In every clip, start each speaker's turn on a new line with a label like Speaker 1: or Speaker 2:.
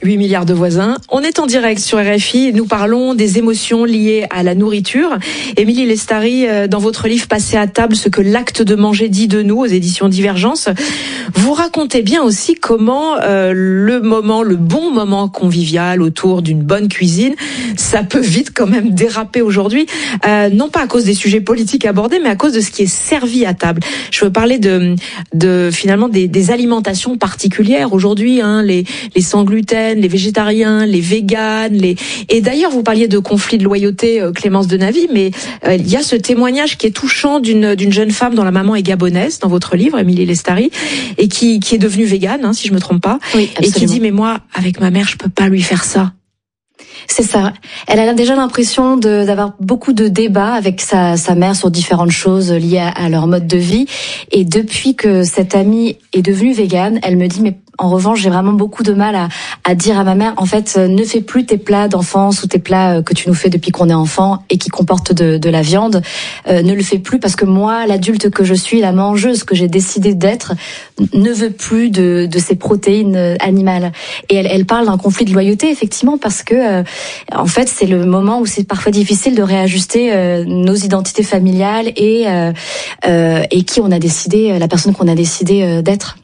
Speaker 1: 8 milliards de voisins. On est en direct sur RFI. Nous parlons des émotions liées à la nourriture. Émilie Lestari, dans votre livre Passer à table, ce que l'acte de manger dit de nous, aux éditions Divergence, vous racontez bien aussi comment le bon moment convivial autour d'une bonne cuisine, ça peut vite quand même déraper aujourd'hui. Non pas à cause des sujets politiques abordés, mais à cause de ce qui est servi à table. Je veux parler finalement des alimentations particulières aujourd'hui, les sans gluten, les végétariens, les véganes, et d'ailleurs vous parliez de conflit de loyauté, Clémence Denavy, mais il y a ce témoignage qui est touchant d'une jeune femme dont la maman est gabonaise dans votre livre, Émilie Lestari, et qui est devenue végane, si je me trompe pas, oui, et qui dit mais moi avec ma mère je peux pas lui faire ça.
Speaker 2: C'est ça. Elle a déjà l'impression d'avoir beaucoup de débats avec sa mère sur différentes choses liées à leur mode de vie. Et depuis que cette amie est devenue végane, elle me dit mais en revanche, j'ai vraiment beaucoup de mal à dire à ma mère, en fait, ne fais plus tes plats d'enfance ou tes plats que tu nous fais depuis qu'on est enfant et qui comportent de la viande. Ne le fais plus parce que moi, l'adulte que je suis, la mangeuse que j'ai décidé d'être, ne veut plus de ces protéines animales. Et elle parle d'un conflit de loyauté, effectivement, parce que, en fait, c'est le moment où c'est parfois difficile de réajuster nos identités familiales et qui on a décidé, la personne qu'on a décidé d'être.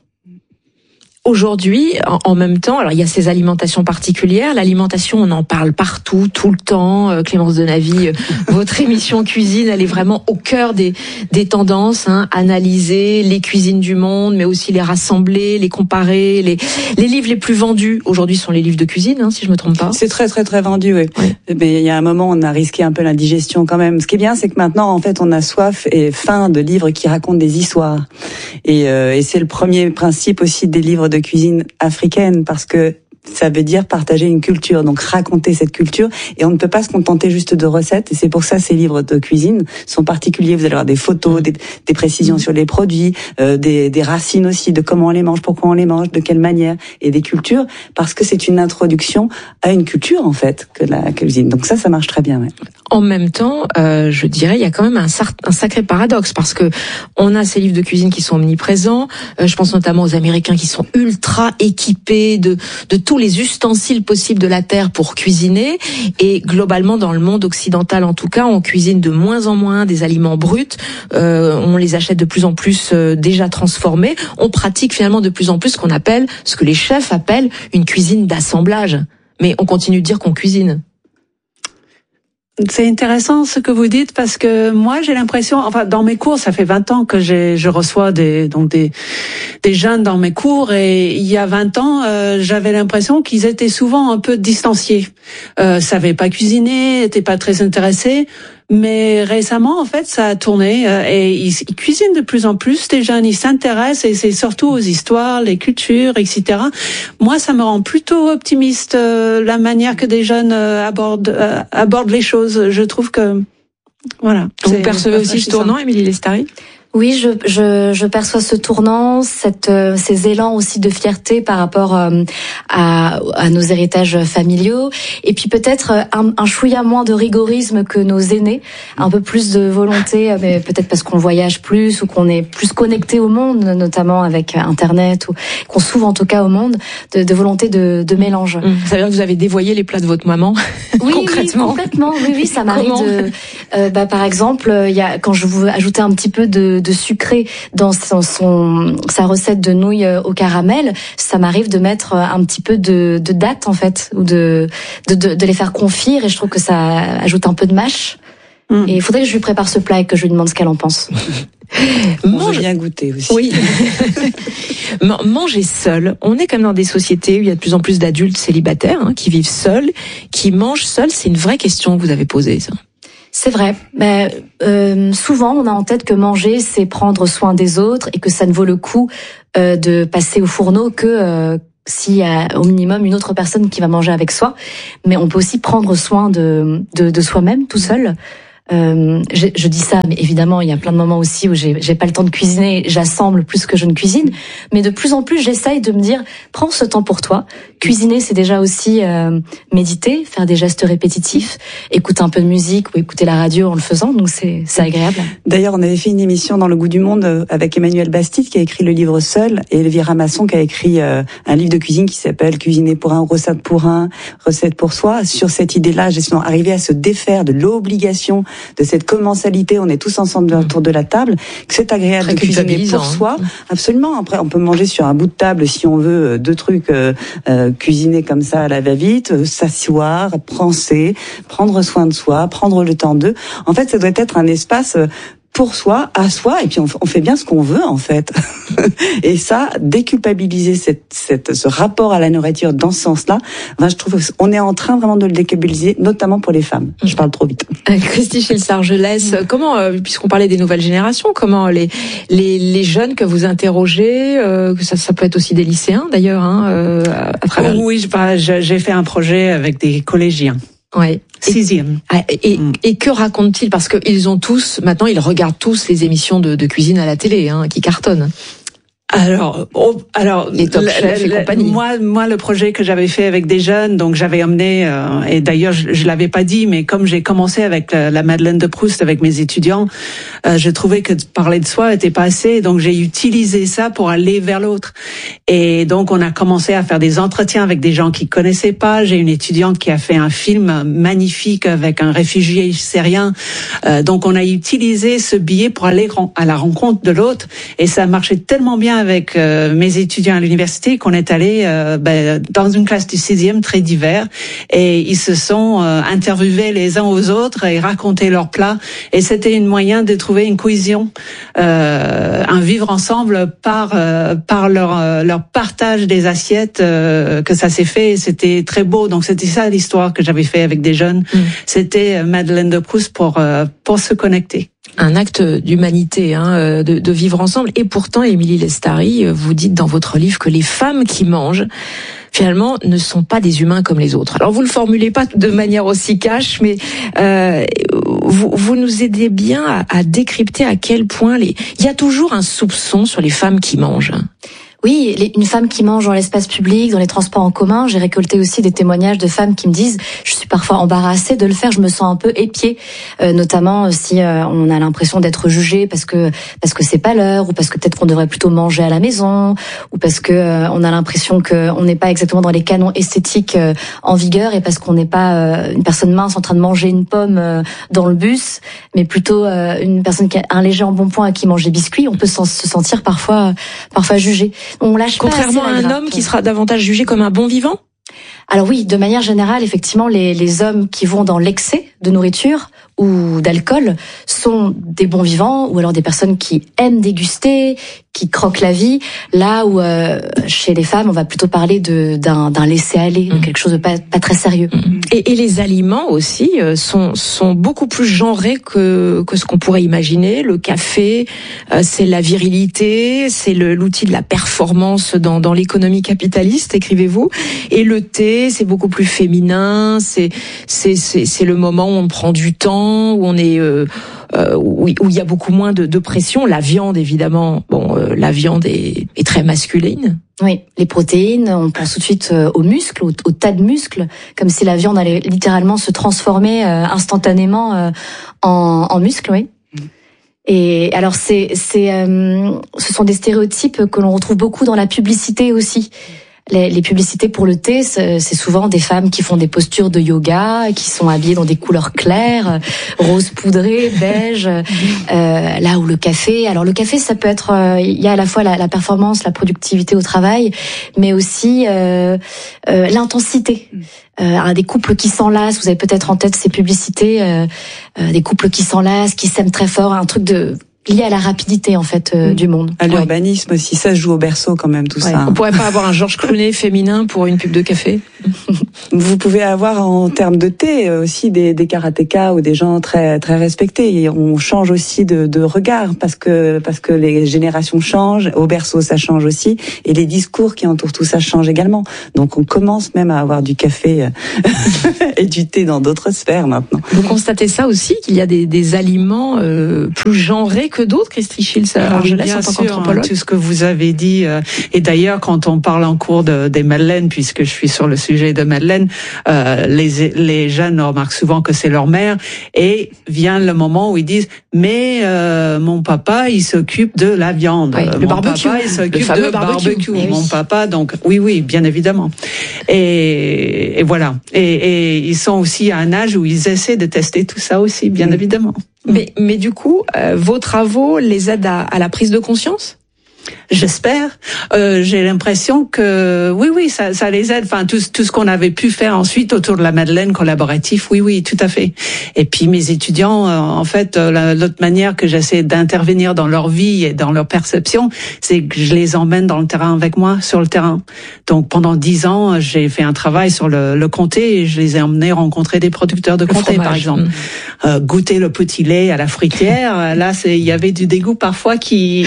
Speaker 1: Aujourd'hui, en même temps, alors il y a ces alimentations particulières. L'alimentation, on en parle partout, tout le temps. Clémence Denavy, votre émission cuisine, elle est vraiment au cœur des tendances. Analyser les cuisines du monde, mais aussi les rassembler, les comparer. Les livres les plus vendus aujourd'hui sont les livres de cuisine, si je me trompe pas.
Speaker 3: C'est très très très vendu, oui. Mais il y a un moment, on a risqué un peu l'indigestion quand même. Ce qui est bien, c'est que maintenant, en fait, on a soif et faim de livres qui racontent des histoires. Et c'est le premier principe aussi des livres de cuisine africaine, parce que ça veut dire partager une culture, donc raconter cette culture, et on ne peut pas se contenter juste de recettes, et c'est pour ça ces livres de cuisine sont particuliers. Vous allez avoir des photos, des précisions sur les produits, des racines aussi, de comment on les mange, pourquoi on les mange, de quelle manière, et des cultures, parce que c'est une introduction à une culture en fait, que la cuisine. Donc ça marche très bien. Ouais.
Speaker 1: En même temps, je dirais, il y a quand même un sacré paradoxe, parce que on a ces livres de cuisine qui sont omniprésents. Je pense notamment aux Américains qui sont ultra équipés de tous les ustensiles possibles de la terre pour cuisiner, et globalement dans le monde occidental en tout cas, on cuisine de moins en moins des aliments bruts, on les achète de plus en plus déjà transformés, on pratique finalement de plus en plus ce que les chefs appellent une cuisine d'assemblage, mais on continue de dire qu'on cuisine.
Speaker 4: C'est intéressant ce que vous dites, parce que moi j'ai l'impression, enfin dans mes cours, ça fait 20 ans que je reçois des jeunes dans mes cours, et il y a 20 ans, j'avais l'impression qu'ils étaient souvent un peu distanciés, savaient pas cuisiner, étaient pas très intéressés. Mais récemment, en fait, ça a tourné, et ils cuisinent de plus en plus, les jeunes, ils s'intéressent, et c'est surtout aux histoires, les cultures, etc. Moi, ça me rend plutôt optimiste, la manière que des jeunes abordent les choses. Je trouve que, voilà.
Speaker 1: Vous percevez aussi ce tournant, Émilie Lestari ?
Speaker 2: Oui, je perçois ce tournant, ces élans aussi de fierté par rapport à nos héritages familiaux, et puis peut-être un chouïa moins de rigorisme que nos aînés, un peu plus de volonté, mais peut-être parce qu'on voyage plus ou qu'on est plus connecté au monde, notamment avec Internet, ou qu'on s'ouvre en tout cas au monde, de volonté de mélange.
Speaker 1: Ça veut dire que vous avez dévoyé les plats de votre maman,
Speaker 2: oui,
Speaker 1: concrètement.
Speaker 2: Oui, complètement. Oui, ça m'arrive par exemple, quand je veux ajouter un petit peu de sucré dans sa recette de nouilles au caramel, ça m'arrive de mettre un petit peu de dattes en fait, ou de les faire confire, et je trouve que ça ajoute un peu de mâche. Et il faudrait que je lui prépare ce plat et que je lui demande ce qu'elle en pense.
Speaker 3: On veut bien goûter aussi.
Speaker 1: Oui. Manger seul. On est quand même dans des sociétés où il y a de plus en plus d'adultes célibataires qui vivent seuls, qui mangent seuls. C'est une vraie question que vous avez posée, ça.
Speaker 2: C'est vrai. Souvent, on a en tête que manger, c'est prendre soin des autres, et que ça ne vaut le coup de passer au fourneau que s'il y a au minimum une autre personne qui va manger avec soi. Mais on peut aussi prendre soin de soi-même tout seul. Je dis ça, mais évidemment, il y a plein de moments aussi où j'ai pas le temps de cuisiner, j'assemble plus que je ne cuisine. Mais de plus en plus, j'essaye de me dire, prends ce temps pour toi, Cuisiner, c'est déjà aussi méditer, faire des gestes répétitifs, écouter un peu de musique ou écouter la radio en le faisant, donc c'est agréable.
Speaker 3: D'ailleurs, on avait fait une émission dans Le Goût du Monde avec Emmanuel Bastide qui a écrit le livre Seul et Elvira Masson qui a écrit un livre de cuisine qui s'appelle Cuisiner pour un, recette pour soi. Sur cette idée-là, justement, arriver à se défaire de l'obligation, de cette commensalité, on est tous ensemble autour de la table, que c'est agréable de cuisiner pour soi. Absolument. Après, on peut manger sur un bout de table si on veut 2 trucs cuisiner comme ça à la va-vite, s'asseoir, penser, prendre soin de soi, prendre le temps d'eux. En fait, ça doit être un espace pour soi, à soi, et puis on fait bien ce qu'on veut en fait. Et ça, déculpabiliser ce rapport à la nourriture dans ce sens-là, je trouve qu'on est en train vraiment de le déculpabiliser, notamment pour les femmes. Je parle trop vite.
Speaker 1: Christy Schilsard-Gelès, comment, puisqu'on parlait des nouvelles générations, comment les jeunes que vous interrogez, que ça peut être aussi des lycéens d'ailleurs, à travers.
Speaker 4: Oui, j'ai fait un projet avec des collégiens.
Speaker 1: Ouais.
Speaker 4: 6e.
Speaker 1: Et que racontent-ils? Parce qu'ils ont tous, maintenant, ils regardent tous les émissions de cuisine à la télé, qui cartonnent.
Speaker 4: Alors,
Speaker 1: les Top Chef et compagnie.
Speaker 4: Moi, le projet que j'avais fait avec des jeunes, donc j'avais emmené, et d'ailleurs je l'avais pas dit, mais comme j'ai commencé avec la Madeleine de Proust avec mes étudiants, je trouvais que parler de soi était pas assez, donc j'ai utilisé ça pour aller vers l'autre. Et donc on a commencé à faire des entretiens avec des gens qui connaissaient pas. J'ai une étudiante qui a fait un film magnifique avec un réfugié syrien. Donc on a utilisé ce biais pour aller à la rencontre de l'autre, et ça marchait tellement bien avec mes étudiants à l'université qu'on est allé dans une classe du 6e très divers, et ils se sont interviewés les uns aux autres et raconté leurs plats, et c'était un moyen de trouver une cohésion, un vivre ensemble par leur partage des assiettes, que ça s'est fait, et c'était très beau. Donc c'était ça l'histoire que j'avais fait avec des jeunes. C'était Madeleine de Proust pour se connecter.
Speaker 1: Un acte d'humanité, de vivre ensemble. Et pourtant, Émilie Lestari, vous dites dans votre livre que les femmes qui mangent, finalement, ne sont pas des humains comme les autres. Alors, vous le formulez pas de manière aussi cash, mais vous nous aidez bien à décrypter à quel point il y a toujours un soupçon sur les femmes qui mangent.
Speaker 2: Oui, une femme qui mange dans l'espace public, dans les transports en commun. J'ai récolté aussi des témoignages de femmes qui me disent « je suis parfois embarrassée de le faire, je me sens un peu épiée », notamment si on a l'impression d'être jugé parce que c'est pas l'heure, ou parce que peut-être qu'on devrait plutôt manger à la maison, ou parce que on a l'impression qu'on n'est pas exactement dans les canons esthétiques en vigueur, et parce qu'on n'est pas une personne mince en train de manger une pomme dans le bus, mais plutôt une personne qui a un léger embonpoint et qui mange des biscuits. On peut se sentir parfois jugé. On lâche
Speaker 1: contrairement
Speaker 2: pas
Speaker 1: à un homme qui sera davantage jugé comme un bon vivant.
Speaker 2: Alors oui, de manière générale, effectivement, les hommes qui vont dans l'excès de nourriture ou d'alcool sont des bons vivants, ou alors des personnes qui aiment déguster, qui croquent la vie, là où chez les femmes, on va plutôt parler d'un laisser-aller, de quelque chose de pas très sérieux.
Speaker 1: Et les aliments aussi sont beaucoup plus genrés que ce qu'on pourrait imaginer. Le café, c'est la virilité, c'est l'outil de la performance dans l'économie capitaliste, écrivez-vous. Et le thé, c'est beaucoup plus féminin, c'est le moment où on prend du temps, où on est où il y a beaucoup moins de pression. La viande, évidemment, la viande est très masculine.
Speaker 2: Oui, les protéines, on pense tout de suite aux muscles, au tas de muscles, comme si la viande allait littéralement se transformer instantanément en muscles, oui. Et alors ce sont des stéréotypes que l'on retrouve beaucoup dans la publicité aussi. Les publicités pour le thé, c'est souvent des femmes qui font des postures de yoga, qui sont habillées dans des couleurs claires, rose poudré, beige. Là où le café, ça peut être, il y a à la fois la performance, la productivité au travail, mais aussi l'intensité. Des couples qui s'enlacent, vous avez peut-être en tête ces publicités, des couples qui s'enlacent, qui s'aiment très fort, un truc lié à la rapidité en fait du monde.
Speaker 3: À l'urbanisme aussi, ça se joue au berceau quand même tout ça.
Speaker 1: On pourrait pas avoir un Georges Clooney féminin pour une pub de café?
Speaker 3: Vous pouvez avoir en termes de thé aussi des karatékas ou des gens très très respectés. Et on change aussi de regard parce que les générations changent. Au berceau, ça change aussi, et les discours qui entourent tout ça changent également. Donc on commence même à avoir du café et du thé dans d'autres sphères maintenant.
Speaker 1: Vous constatez ça aussi, qu'il y a des aliments plus genrés que d'autres, Christy Schiltz-Argelès, en tant qu'anthropologue?
Speaker 4: Tout ce que vous avez dit. Et d'ailleurs, quand on parle en cours des madeleines, puisque je suis sur le sujet de madeleine, les jeunes remarquent souvent que c'est leur mère, et vient le moment où ils disent mais mon papa il s'occupe de la viande,
Speaker 1: le barbecue,
Speaker 4: papa il s'occupe de barbecue, mon papa, donc oui bien évidemment, et voilà, et ils sont aussi à un âge où ils essaient de tester tout ça aussi, bien évidemment.
Speaker 1: Mais du coup, vos travaux les aident à la prise de conscience?
Speaker 4: J'espère. J'ai l'impression que oui, ça les aide. Enfin, tout ce qu'on avait pu faire ensuite autour de la Madeleine collaboratif, oui, tout à fait. Et puis mes étudiants, en fait, l'autre manière que j'essaie d'intervenir dans leur vie et dans leur perception, c'est que je les emmène dans le terrain avec moi, sur le terrain. Donc pendant 10 ans, j'ai fait un travail sur le comté, et je les ai emmenés rencontrer des producteurs de comté, par exemple. Goûter le petit lait à la fruitière. Là, il y avait du dégoût parfois qui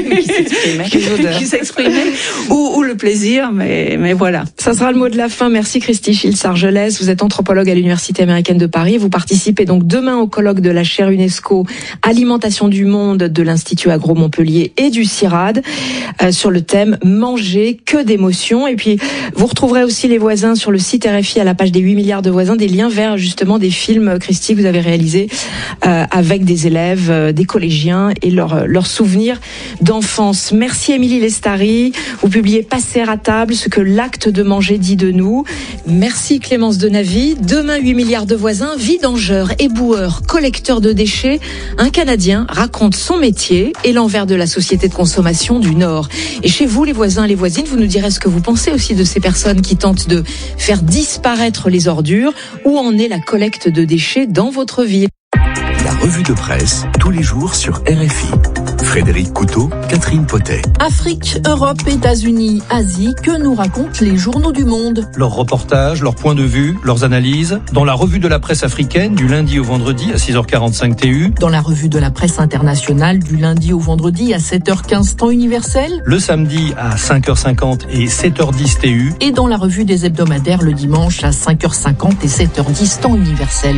Speaker 4: s'exprimait, ou le plaisir, mais voilà.
Speaker 1: Ça sera le mot de la fin. Merci Christy Schiltz-Argelès. Vous êtes anthropologue à l'Université américaine de Paris. Vous participez donc demain au colloque de la chaire UNESCO Alimentation du monde de l'Institut Agro Montpellier et du CIRAD sur le thème Manger, que d'émotions. Et puis vous retrouverez aussi les voisins sur le site RFI, à la page des 8 milliards de voisins, des liens vers justement des films, Christy, que vous avez réalisés avec des élèves, des collégiens et leurs souvenirs d'enfance. Merci Émilie Lestari. Vous publiez Passer à table, ce que l'acte de manger dit de nous. Merci Clémence Denavy. Demain, 8 milliards de voisins, vidangeurs, éboueurs, collecteurs de déchets. Un Canadien raconte son métier et l'envers de la société de consommation du Nord. Et chez vous, les voisins, les voisines, vous nous direz ce que vous pensez aussi de ces personnes qui tentent de faire disparaître les ordures. Où en est la collecte de déchets dans votre ville?
Speaker 5: La revue de presse, tous les jours sur RFI. Frédéric Couteau, Catherine Potet.
Speaker 6: Afrique, Europe, États-Unis, Asie, que nous racontent les journaux du monde?
Speaker 7: Leurs reportages, leurs points de vue, leurs analyses, dans la revue de la presse africaine du lundi au vendredi à 6h45 TU.
Speaker 6: Dans la revue de la presse internationale du lundi au vendredi à 7h15 temps universel.
Speaker 7: Le samedi à 5h50 et 7h10 TU.
Speaker 6: Et dans la revue des hebdomadaires le dimanche à 5h50 et 7h10 temps universel.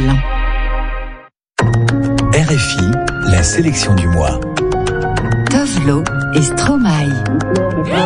Speaker 5: RFI, la sélection du mois.
Speaker 2: Tovlo et Stromae.